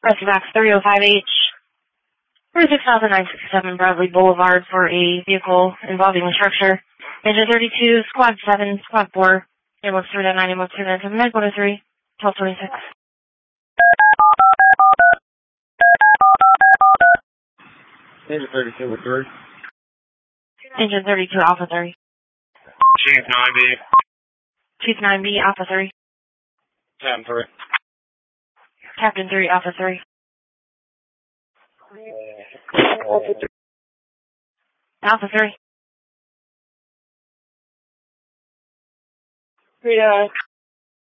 Rescue Box 305H, 46,967 Bradley Boulevard for a vehicle involving the structure. Engine 32, Squad 7, Squad 4, Airbox 399, Airbox 397, Med 103, 1226. Engine 32 with 3. Engine 32, Alpha 3. Chief 9B. Chief 9B, Alpha 3. Captain 3. Captain 3, Alpha 3. Alpha 3. 3